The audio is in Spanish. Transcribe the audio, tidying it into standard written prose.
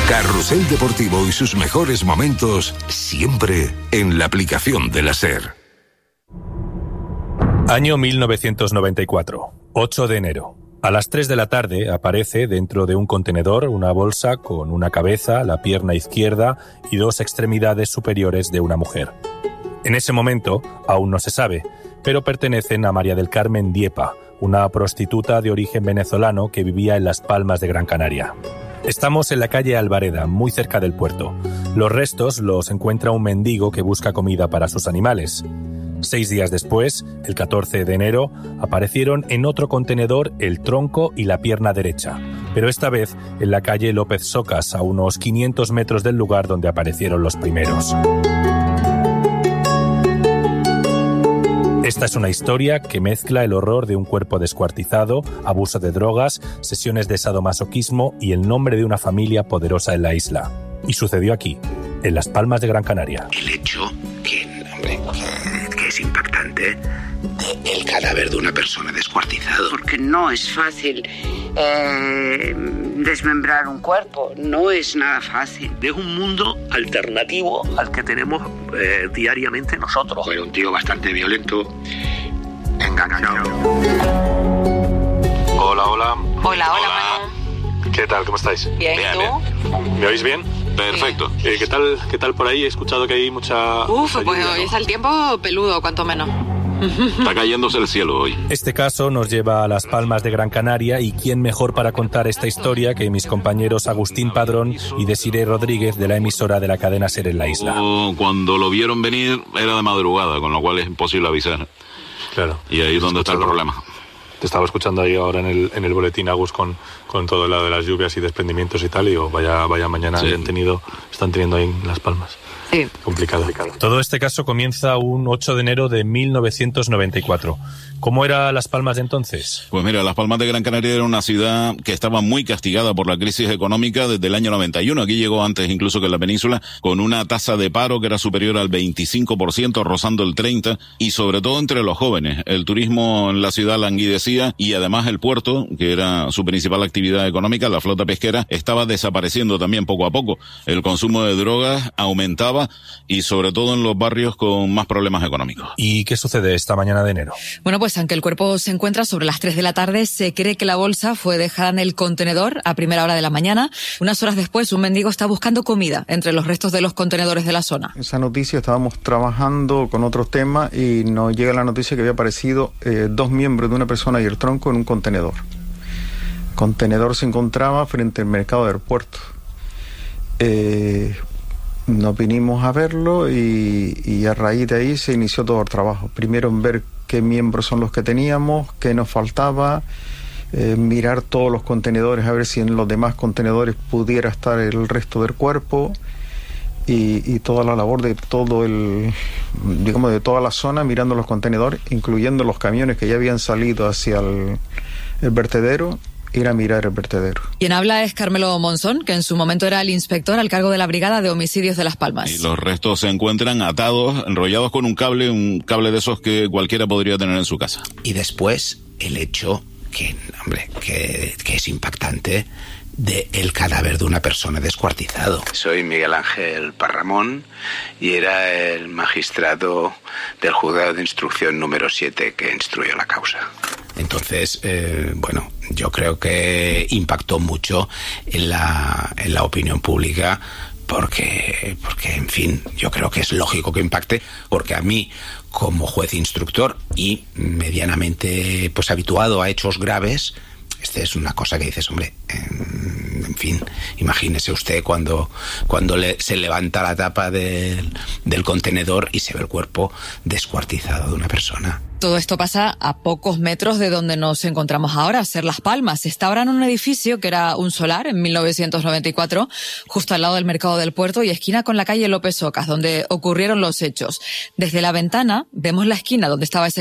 Carrusel Deportivo y sus mejores momentos siempre en la aplicación de la SER. Año 1994, 8 de enero. A las 3 de la tarde aparece dentro de un contenedor una bolsa con una cabeza, la pierna izquierda y 2 extremidades superiores de una mujer. En ese momento aún no se sabe, pero pertenecen a María del Carmen Diepa, una prostituta de origen venezolano que vivía en Las Palmas de Gran Canaria. Estamos en la calle Albareda, muy cerca del puerto. Los restos los encuentra un mendigo que busca comida para sus animales. 6 días después, el 14 de enero, aparecieron en otro contenedor el tronco y la pierna derecha, pero esta vez en la calle López Socas, a unos 500 metros del lugar donde aparecieron los primeros. Esta es una historia que mezcla el horror de un cuerpo descuartizado, abuso de drogas, sesiones de sadomasoquismo y el nombre de una familia poderosa en la isla. Y sucedió aquí, en Las Palmas de Gran Canaria. El hecho que es impactante del cadáver de una persona descuartizado. Porque no es fácil desmembrar un cuerpo, no es nada fácil. Es un mundo alternativo al que tenemos diariamente nosotros. Era un tío bastante violento, engañado. Hola. Hola, Manu. ¿Qué tal? ¿Cómo estáis? Bien, ¿y tú? ¿Me oís bien? Perfecto. ¿Qué tal por ahí? He escuchado que hay mucha pues lluvia, hoy ¿no? está el tiempo peludo, cuanto menos. Está cayéndose el cielo hoy. Este caso nos lleva a Las Palmas de Gran Canaria y quién mejor para contar esta historia que mis compañeros Agustín Padrón y Desiree Rodríguez de la emisora de la cadena SER en la isla. Cuando lo vieron venir era de madrugada, con lo cual es imposible avisar. Claro. Y ahí es donde está el problema. Te estaba escuchando ahí ahora en el boletín, Agus, con todo lo de las lluvias y desprendimientos y tal, y vaya mañana sí. están teniendo ahí en Las Palmas. Sí. Complicado. Todo este caso comienza un 8 de enero de 1994. ¿Cómo era Las Palmas de entonces? Pues mira, Las Palmas de Gran Canaria era una ciudad que estaba muy castigada por la crisis económica desde el año 91. Aquí llegó antes incluso que en la península, con una tasa de paro que era superior al 25%, rozando el 30%, y sobre todo entre los jóvenes. El turismo en la ciudad languidecía y además el puerto, que era su principal actividad económica, la flota pesquera, estaba desapareciendo también poco a poco. El consumo de drogas aumentaba y sobre todo en los barrios con más problemas económicos. ¿Y qué sucede esta mañana de enero? Bueno, pues aunque el cuerpo se encuentra sobre las 3 de la tarde, se cree que la bolsa fue dejada en el contenedor a primera hora de la mañana. Unas horas después, un mendigo está buscando comida entre los restos de los contenedores de la zona. Esa noticia, estábamos trabajando con otros temas y nos llega la noticia que había aparecido 2 miembros de una persona y el tronco en un contenedor. El contenedor se encontraba frente al mercado del puerto. Nos vinimos a verlo y a raíz de ahí se inició todo el trabajo. Primero en ver qué miembros son los que teníamos, qué nos faltaba, mirar todos los contenedores a ver si en los demás contenedores pudiera estar el resto del cuerpo y toda la labor de todo de toda la zona, mirando los contenedores, incluyendo los camiones que ya habían salido hacia el vertedero, ir a mirar el vertedero. Quien habla es Carmelo Monzón, que en su momento era el inspector al cargo de la Brigada de Homicidios de Las Palmas. Y los restos se encuentran atados, enrollados con un cable de esos que cualquiera podría tener en su casa. Y después el hecho que es impactante del cadáver de una persona descuartizado. Soy Miguel Ángel Parramón y era el magistrado del juzgado de instrucción número 7 que instruyó la causa. Entonces, yo creo que impactó mucho en la opinión pública porque, en fin, yo creo que es lógico que impacte, porque a mí, como juez instructor y medianamente habituado a hechos graves, es una cosa que dices, hombre, en fin, imagínese usted cuando se levanta la tapa del contenedor y se ve el cuerpo descuartizado de una persona. Todo esto pasa a pocos metros de donde nos encontramos ahora, SER Las Palmas. Está ahora en un edificio que era un solar en 1994, justo al lado del mercado del puerto y esquina con la calle López Socas, donde ocurrieron los hechos. Desde la ventana vemos la esquina donde estaba ese